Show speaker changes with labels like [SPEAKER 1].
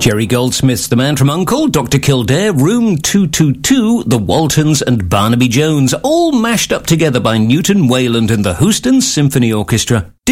[SPEAKER 1] Jerry Goldsmith's The Man from U.N.C.L.E., Dr. Kildare, Room 222, The Waltons and Barnaby Jones, all mashed up together by Newton Wayland and the Houston Symphony Orchestra.